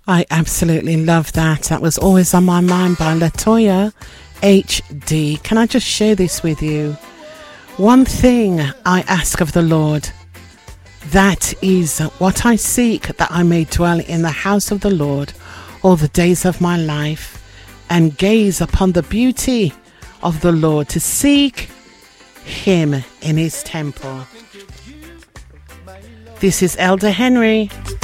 I absolutely love that. That was Always on My Mind by Latoya HD. Can I just share this with you? One thing I ask of the Lord, that is what I seek, that I may dwell in the house of the Lord all the days of my life, and gaze upon the beauty of the Lord, to seek him in his temple. This is Elder Henry.